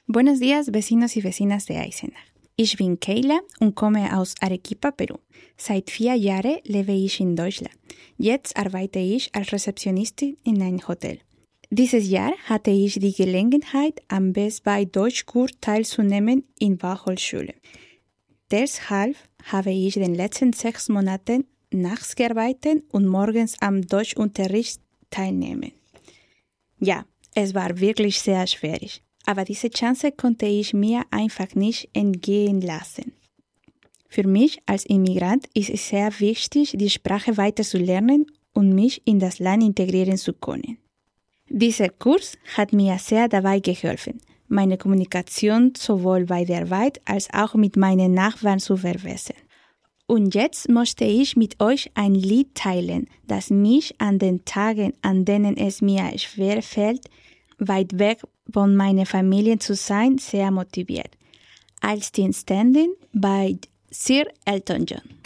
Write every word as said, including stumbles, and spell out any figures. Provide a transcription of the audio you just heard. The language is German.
Buenos días, vecinos y vecinas de Eisenach. Ich bin Keila und komme aus Arequipa, Peru. Seit vier Jahren lebe ich in Deutschland. Jetzt arbeite ich als Rezeptionistin in einem Hotel. Dieses Jahr hatte ich die Gelegenheit, am Best Buy Deutschkurs teilzunehmen in Fachhochschule. Deshalb habe ich in den letzten sechs Monaten nachts gearbeitet und morgens am Deutschunterricht teilnehmen. Ja, es war wirklich sehr schwierig. Aber diese Chance konnte ich mir einfach nicht entgehen lassen. Für mich als Immigrant ist es sehr wichtig, die Sprache weiter zu lernen und mich in das Land integrieren zu können. Dieser Kurs hat mir sehr dabei geholfen, meine Kommunikation sowohl bei der Arbeit als auch mit meinen Nachbarn zu verbessern. Und jetzt möchte ich mit euch ein Lied teilen, das mich an den Tagen, an denen es mir schwer fällt, weit weg von meiner Familie zu sein, sehr motiviert. I'll Still Standing bei Sir Elton John.